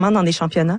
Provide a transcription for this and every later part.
dans des championnats?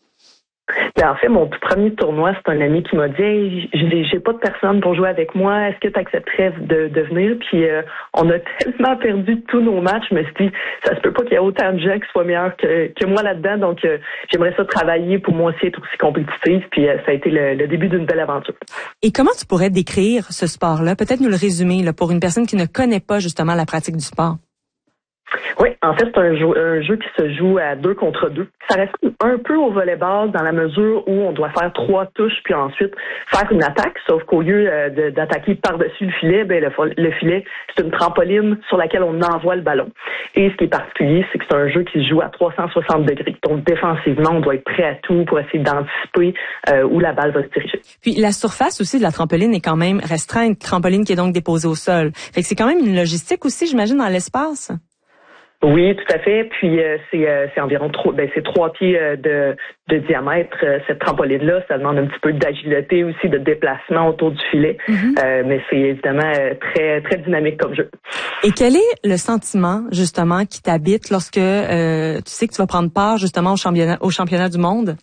Ben, en fait, mon tout premier tournoi, c'est un ami qui m'a dit hey, j'ai pas de personne pour jouer avec moi, est-ce que tu accepterais de venir? Puis on a tellement perdu tous nos matchs, je me suis dit, ça se peut pas qu'il y ait autant de gens qui soient meilleurs que moi là-dedans, donc j'aimerais ça travailler pour moi aussi être aussi compétitive, puis ça a été le début d'une belle aventure. Et comment tu pourrais décrire ce sport-là? Peut-être nous le résumer là, pour une personne qui ne connaît pas justement la pratique du sport. Oui, en fait, c'est un jeu qui se joue à 2 contre 2. Ça ressemble un peu au volleyball dans la mesure où on doit faire 3 touches puis ensuite faire une attaque, sauf qu'au lieu d'attaquer par-dessus le filet, ben le filet, c'est une trampoline sur laquelle on envoie le ballon. Et ce qui est particulier, c'est que c'est un jeu qui se joue à 360 degrés. Donc, défensivement, on doit être prêt à tout pour essayer d'anticiper où la balle va se diriger. Puis, la surface aussi de la trampoline est quand même restreinte. Trampoline qui est donc déposée au sol. Fait que c'est quand même une logistique aussi, j'imagine, dans l'espace. Oui, tout à fait. Puis c'est environ 3 pieds de diamètre cette trampoline-là. Ça demande un petit peu d'agilité aussi, de déplacement autour du filet. Mais c'est évidemment très très dynamique comme jeu. Et quel est le sentiment justement qui t'habite lorsque tu sais que tu vas prendre part justement au championnat du monde?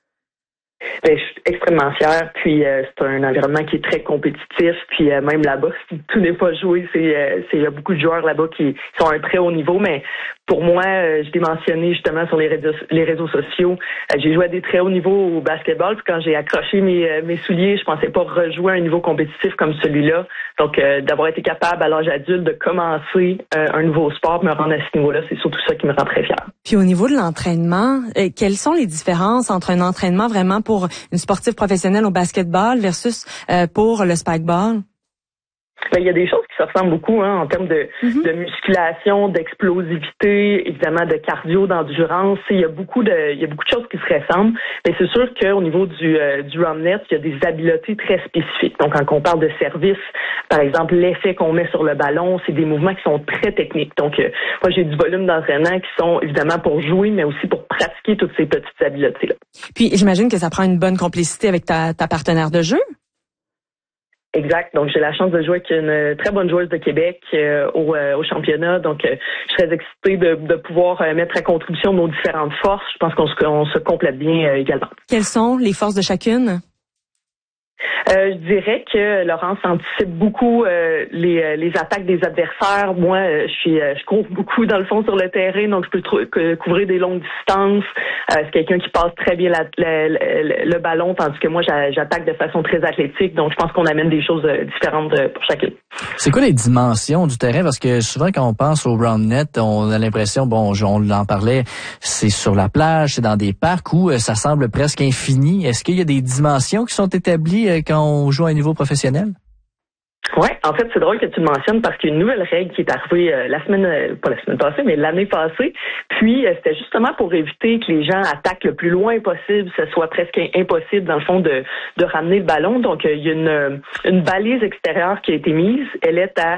Ben, je suis extrêmement fière, puis c'est un environnement qui est très compétitif, puis même là-bas, si tout n'est pas joué, il y a beaucoup de joueurs là-bas qui sont à un très haut niveau, mais pour moi, je l'ai mentionné justement sur les réseaux sociaux, j'ai joué à des très hauts niveaux au basketball, puis quand j'ai accroché mes souliers, je pensais pas rejouer à un niveau compétitif comme celui-là, donc d'avoir été capable à l'âge adulte de commencer un nouveau sport, me rendre à ce niveau-là, c'est surtout ça qui me rend très fière. Puis au niveau de l'entraînement, quelles sont les différences entre un entraînement vraiment pour une sportive professionnelle au basketball versus pour le spikeball? Ben, il y a des choses qui se ressemblent beaucoup en termes de musculation, d'explosivité, évidemment de cardio, d'endurance. Il y a beaucoup de choses qui se ressemblent. Mais c'est sûr qu'au niveau du ROMnet, il y a des habiletés très spécifiques. Donc, quand on parle de service, par exemple, l'effet qu'on met sur le ballon, c'est des mouvements qui sont très techniques. Donc, moi, j'ai du volume d'entraînement qui sont évidemment pour jouer, mais aussi pour pratiquer toutes ces petites habiletés-là. Puis, j'imagine que ça prend une bonne complicité avec ta partenaire de jeu. Exact. Donc, j'ai la chance de jouer avec une très bonne joueuse de Québec au championnat. Donc, je suis très excitée de pouvoir mettre à contribution nos différentes forces. Je pense qu'on se complète bien également. Quelles sont les forces de chacune? Je dirais que Laurence anticipe beaucoup les attaques des adversaires. Moi, je cours beaucoup dans le fond sur le terrain, donc je peux couvrir des longues distances. C'est quelqu'un qui passe très bien le ballon, tandis que moi, j'attaque de façon très athlétique. Donc, je pense qu'on amène des choses différentes pour chacune. C'est quoi les dimensions du terrain? Parce que souvent, quand on pense au ROMnet, on a l'impression, on en parlait, c'est sur la plage, c'est dans des parcs où ça semble presque infini. Est-ce qu'il y a des dimensions qui sont établies quand on joue à un niveau professionnel? Oui, en fait, c'est drôle que tu le mentionnes parce qu'il y a une nouvelle règle qui est arrivée pas la semaine passée, mais l'année passée. Puis, c'était justement pour éviter que les gens attaquent le plus loin possible, que ce soit presque impossible, dans le fond, de ramener le ballon. Donc, il y a une balise extérieure qui a été mise. Elle est à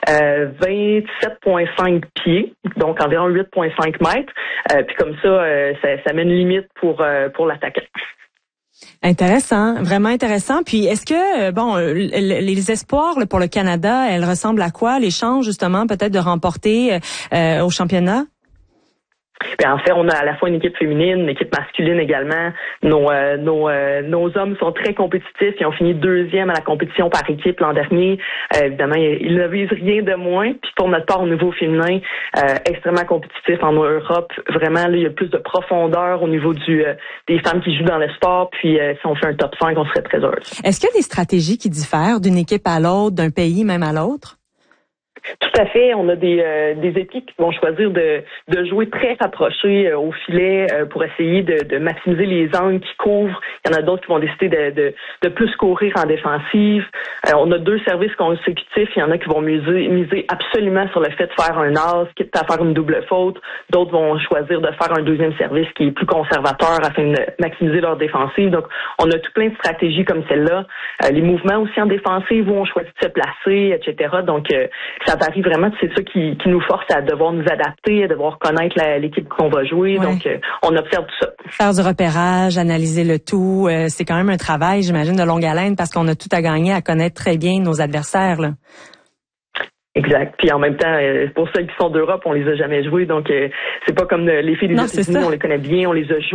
27,5 pieds, donc environ 8,5 mètres. Puis comme ça met une limite pour l'attaquant. Intéressant, vraiment intéressant. Puis est-ce que les espoirs là, pour le Canada, elles ressemblent à quoi? Les chances justement peut-être de remporter au championnat? Bien, en fait, on a à la fois une équipe féminine, une équipe masculine également. Nos hommes sont très compétitifs. Ils ont fini 2e à la compétition par équipe l'an dernier. Évidemment, ils ne visent rien de moins. Puis pour notre part, au niveau féminin, extrêmement compétitif en Europe. Vraiment, là, il y a plus de profondeur au niveau des femmes qui jouent dans le sport. Puis si on fait un top 5, on serait très heureux. Est-ce qu'il y a des stratégies qui diffèrent d'une équipe à l'autre, d'un pays même à l'autre? Tout à fait. On a des équipes qui vont choisir de jouer très rapprochés au filet pour essayer de maximiser les angles qui couvrent. Il y en a d'autres qui vont décider de plus courir en défensive. On a 2 services consécutifs. Il y en a qui vont miser absolument sur le fait de faire un as, quitte à faire une double faute. D'autres vont choisir de faire un 2e service qui est plus conservateur afin de maximiser leur défensive. Donc, on a tout plein de stratégies comme celle-là. Les mouvements aussi en défensive où on choisit de se placer, etc. Donc, ça varie vraiment, c'est ça qui nous force à devoir nous adapter, à devoir connaître l'équipe qu'on va jouer. Ouais. Donc, on observe tout ça. Faire du repérage, analyser le tout, c'est quand même un travail, j'imagine, de longue haleine parce qu'on a tout à gagner à connaître très bien nos adversaires, là. Exact. Puis en même temps, pour ceux qui sont d'Europe, on les a jamais joués, donc c'est pas comme les filles des États-Unis, on les connaît bien, on les a joués.